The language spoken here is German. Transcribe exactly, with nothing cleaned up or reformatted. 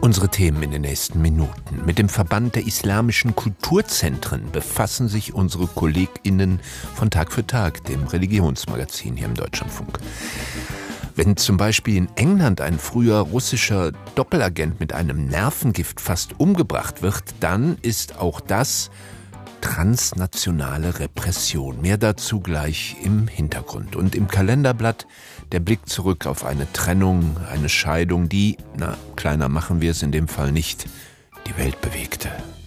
Unsere Themen in den nächsten Minuten. Mit dem Verband der islamischen Kulturzentren befassen sich unsere KollegInnen von Tag für Tag, dem Religionsmagazin hier im Deutschlandfunk. Wenn zum Beispiel in England ein früher russischer Doppelagent mit einem Nervengift fast umgebracht wird, dann ist auch das transnationale Repression. Mehr dazu gleich im Hintergrund. Und im Kalenderblatt der Blick zurück auf eine Trennung, eine Scheidung, die, na, kleiner machen wir es in dem Fall nicht, die Welt bewegte.